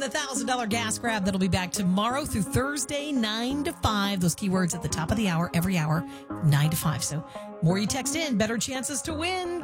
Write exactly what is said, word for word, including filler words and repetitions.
the one thousand dollars gas grab that'll be back tomorrow through Thursday, nine to five. Those keywords at the top of the hour, every hour, nine to five. So more you text in, better chances to win.